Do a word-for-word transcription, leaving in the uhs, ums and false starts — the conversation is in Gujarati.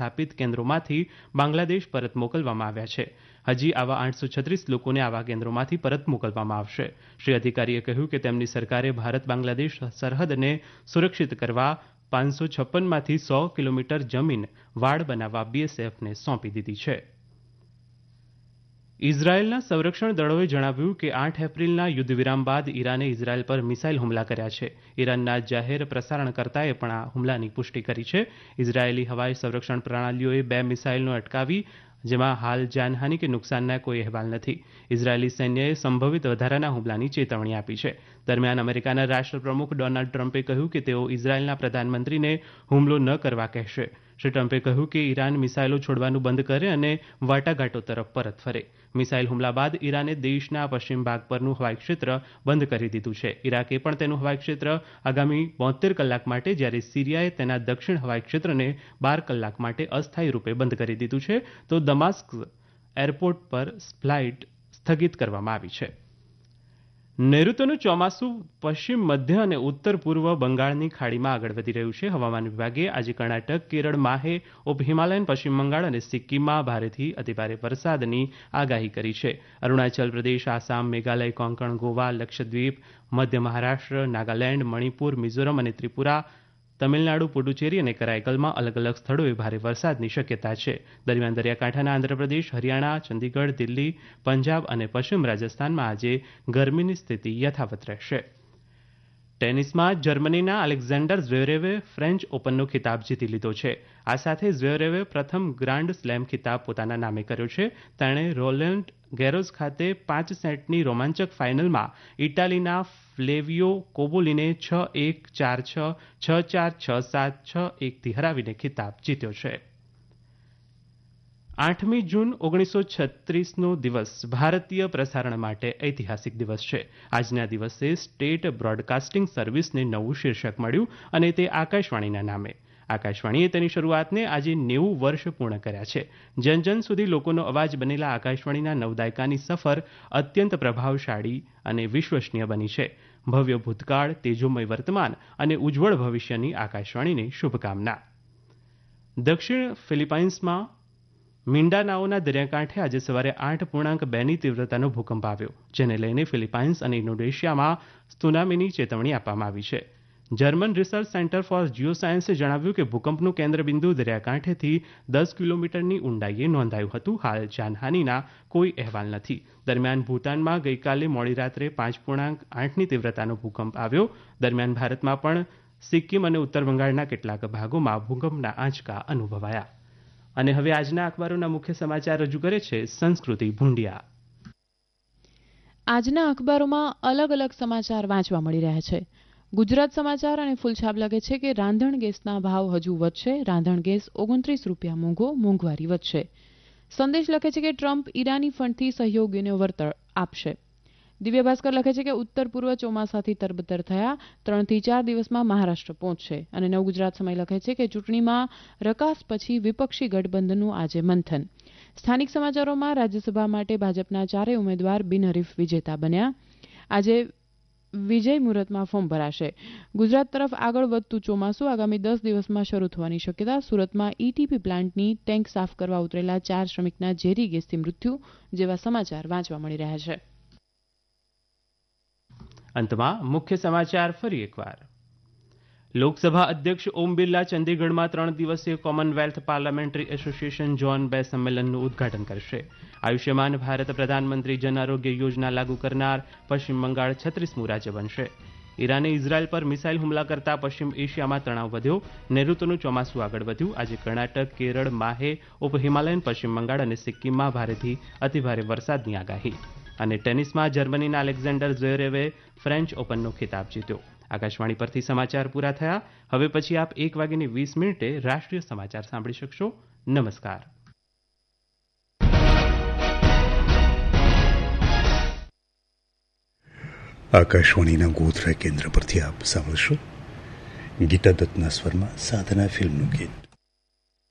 સ્થાપિત કેન્દ્રોમાંથી બાંગ્લાદેશ પરત મોકલવામાં આવ્યા છે. હજી આવા આઠસો છત્રીસ લોકોને આવા કેન્દ્રોમાંથી પરત મોકલવામાં આવશે. શ્રી અધિકારીએ કહ્યું કે તેમની સરકારે ભારત બાંગ્લાદેશ સરહદને સુરક્ષિત કરવા પાંચસો છપ્પનમાંથી સો કિલોમીટર જમીન વાડ બનાવવા બીએસએફને સોંપી દીધી છે. ઇઝરાયેલના સંરક્ષણ દળોએ જણાવ્યું કે આઠ એપ્રિલના યુદ્ધ વિરામ બાદ ઈરાને ઇઝરાયેલ પર મિસાઇલ હુમલા કર્યા છે. ઈરાનના જાહેર પ્રસારણકર્તાએ પણ આ હુમલાની પુષ્ટિ કરી છે. ઇઝરાયેલી હવાઈ સંરક્ષણ પ્રણાલીઓએ બે મિસાઇલનો અટકાવી, જેમાં હાલ જાનહાની કે નુકસાનના કોઈ અહેવાલ નથી. ઇઝરાયેલી સૈન્યએ સંભવિત વધારાના હુમલાની ચેતવણી આપી છે. દરમિયાન અમેરિકાના રાષ્ટ્રપ્રમુખ ડોનાલ્ડ ટ્રમ્પે કહ્યું કે તેઓ ઇઝરાયેલના પ્રધાનમંત્રીને હુમલો ન કરવા કહેશે. શ્રી ટ્રમ્પે કહ્યું કે ઈરાન મિસાઇલો છોડવાનું બંધ કરે અને વાટાઘાટો તરફ પરત ફરે. મિસાઇલ હુમલા બાદ ઈરાને દેશના પશ્ચિમ ભાગ પરનું હવાઈ ક્ષેત્ર બંધ કરી દીધું છે. ઇરાકે પણ તેનું હવાઈ ક્ષેત્ર આગામી બોતેર કલાક માટે, જ્યારે સિરિયાએ તેના દક્ષિણ હવાઈ ક્ષેત્રને બાર કલાક માટે અસ્થાયી રૂપે બંધ કરી દીધું છે, તો દમાસ્ક એરપોર્ટ પર ફ્લાઇટ સ્થગિત કરવામાં આવી છે. નૈઋત્યનું ચોમાસું પશ્ચિમ મધ્ય અને ઉત્તર પૂર્વ બંગાળની ખાડીમાં આગળ વધી રહ્યું છે. હવામાન વિભાગે આજે કર્ણાટક, કેરળ, માહે, ઉપ હિમાલયન, પશ્ચિમ બંગાળ અને સિક્કિમમાં ભારેથી અતિભારે વરસાદની આગાહી કરી છે. અરુણાચલ પ્રદેશ, આસામ, મેઘાલય, કોંકણ, ગોવા, લક્ષદ્વીપ, મધ્ય મહારાષ્ટ્ર, નાગાલેન્ડ, મણિપુર, મિઝોરમ અને ત્રિપુરા, તમિલનાડુ, પુડુચેરી અને કરાઈકલમાં અલગ અલગ સ્થળોએ ભારે વરસાદની શક્યતા છે. દરમિયાન દરિયાકાંઠાના આંધ્રપ્રદેશ, હરિયાણા, ચંદીગઢ, દિલ્હી, પંજાબ અને પશ્ચિમ રાજસ્થાનમાં આજે ગરમીની સ્થિતિ યથાવત રહેશે. ટેનિસમાં જર્મનીના અલેક્ઝાન્ડર ઝ્વેરેવે ફ્રેન્ચ ઓપનનો ખિતાબ જીતી લીધો છે. આ સાથે ઝ્વેરેવે પ્રથમ ગ્રાન્ડ સ્લેમ ખિતાબ પોતાના નામે કર્યો છે. તેણે રોલેન્ડ ગેરોસ ખાતે પાંચ સેટની રોમાંચક ફાઇનલમાં ઇટાલીના ફ્લેવિયો કોબોલીને છ એક, ચાર છ, છ ચાર, છ સાત, છ એકથી હરાવીને ખિતાબ જીત્યો છે. આઠમી જૂન ઓગણીસો છત્રીસનો દિવસ ભારતીય પ્રસારણ માટે ઐતિહાસિક દિવસ છે. આજના દિવસે સ્ટેટ બ્રોડકાસ્ટિંગ સર્વિસને નવું શીર્ષક મળ્યું અને તે આકાશવાણીના નામે. આકાશવાણીએ તેની શરૂઆતને આજે નેવું વર્ષ પૂર્ણ કર્યા છે. જન જન સુધી લોકોનો અવાજ બનેલા આકાશવાણીના નવ દાયકાની સફર અત્યંત પ્રભાવશાળી અને વિશ્વસનીય બની છે. ભવ્ય ભૂતકાળ, તેજોમય વર્તમાન અને ઉજ્જવળ ભવિષ્યની આકાશવાણીને શુભકામના. દક્ષિણ ફિલિપાઇન્સમાં મિન્ડાનાઓના દરિયાકાંઠે આજે સવારે આઠ પૂર્ણાંક બેની તીવ્રતાનો ભૂકંપ આવ્યો, જેને લઈને ફિલિપાઇન્સ અને ઇન્ડોનેશિયામાં ત્સુનામીની ચેતવણી આપવામાં આવી છે. German research centre for Jio સાયન્સે જણાવ્યું કે ભૂકંપનું કેન્દ્રબિંદુ દરિયાકાંઠેથી દસ કિલોમીટરની ઊંડાઈએ નોંધાયું હતું. હાલ જાનહાનીના કોઈ અહેવાલ નથી. દરમિયાન ભૂતાનમાં ગઈકાલે મોડી રાત્રે પાંચ પૂર્ણાંક આઠની તીવ્રતાનો ભૂકંપ આવ્યો. દરમિયાન ભારતમાં પણ સિક્કિમ અને ઉત્તર બંગાળના કેટલાક ભાગોમાં ભૂકંપના આંચકા અનુભવાયા. અને હવે આજના અખબારોના મુખ્ય સમાચાર રજૂ કરે છે સંસ્કૃતિ ભૂંડિયા. આજના અખબારોમાં અલગ અલગ સમાચાર વાંચવા મળી રહ્યા છે. ગુજરાત સમાચાર અને ફૂલછાપ લખે છે કે રાંધણ ગેસના ભાવ હજુ વધશે, રાંધણ ગેસ ઓગણત્રીસ રૂપિયા મોંઘો, મોંઘવારી વધશે. સંદેશ લખે છે કે ટ્રમ્પ ઈરાની ફંડથી સહયોગીઓને વળતર આપશે. દિવ્ય ભાસ્કર લખે છે કે ઉત્તર પૂર્વ ચોમાસાથી તરબતર થયા, ત્રણથી ચાર દિવસમાં મહારાષ્ટ્ર પહોંચશે. અને નવગુજરાત સમય લખે છે કે ચૂંટણીમાં રકાસ પછી વિપક્ષી ગઠબંધનનું આજે મંથન. સ્થાનિક સમાચારોમાં રાજ્યસભા માટે ભાજપના ચારેય ઉમેદવાર બિનહરીફ વિજેતા બન્યા. આજે વિજય મુહૂર્તમાં ફોર્મ ભરાશે. ગુજરાત તરફ આગળ વધતું ચોમાસું આગામી દસ દિવસમાં શરૂ થવાની શક્યતા. સુરતમાં ઈટીપી પ્લાન્ટની ટેન્ક સાફ કરવા ઉતરેલા ચાર શ્રમિકના ઝેરી ગેસથી મૃત્યુ જેવા સમાચાર વાંચવા મળી રહ્યા છે. અંતમાં મુખ્ય સમાચાર ફરી એકવાર. લોકસભા અધ્યક્ષ ઓમ બિરલા ચંદીગઢમાં ત્રણ દિવસીય કોમનવેલ્થ પાર્લામેન્ટરી એસોસિએશન ઝોન બે સંમેલનનું ઉદઘાટન કરશે. આયુષ્યમાન ભારત પ્રધાનમંત્રી જન આરોગ્ય યોજના લાગુ કરનાર પશ્ચિમ બંગાળ છત્રીસમું રાજ્ય બનશે. ઈરાને ઇઝરાયલ પર મિસાઇલ હુમલા કરતા પશ્ચિમ એશિયામાં તણાવ વધ્યો. નૈઋત્યનું ચોમાસું આગળ વધ્યું. આજે કર્ણાટક, કેરળ, માહે, ઉપ હિમાલયન, પશ્ચિમ બંગાળ અને સિક્કિમમાં ભારેથી અતિભારે વરસાદની આગાહી. અને ટેનિસમાં જર્મનીના અલેક્ઝાન્ડર ઝ્વેરેવે ફ્રેન્ચ ઓપનનો ખિતાબ જીત્યો. આકાશવાણી પરથી સમાચાર પૂરા થયા. હવે પછી આપ એક વાગ્યાની વીસ મિનિટે રાષ્ટ્રીય સમાચાર સાંભળી શકશો. નમસ્કાર. આકાશવાણીના ગોધરા કેન્દ્ર પરથી આપ સાંભળશો ગીતા દત્તના સ્વરમાં સાધના ફિલ્મનું ગીત.